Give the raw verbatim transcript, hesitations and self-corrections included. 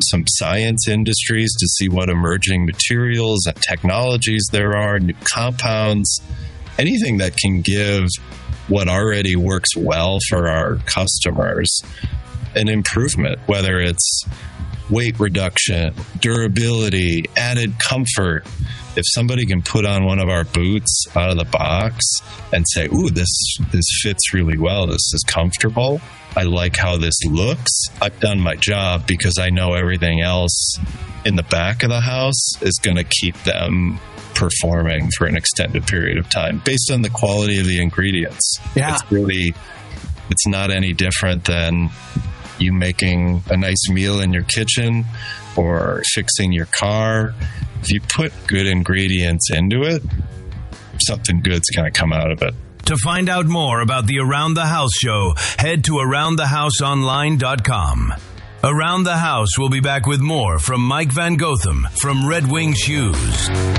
some science industries to see what emerging materials and technologies there are, new compounds, anything that can give what already works well for our customers an improvement, whether it's weight reduction, durability, added comfort. If somebody can put on one of our boots out of the box and say, ooh, this, this fits really well, this is comfortable, I like how this looks, I've done my job, because I know everything else in the back of the house is going to keep them performing for an extended period of time based on the quality of the ingredients. Yeah. It's really, it's not any different than you making a nice meal in your kitchen or fixing your car. If you put good ingredients into it, something good's going to come out of it. To find out more about the Around the House show, head to around the house online dot com. Around the House will be back with more from Mike Van Gotham from Red Wing Shoes.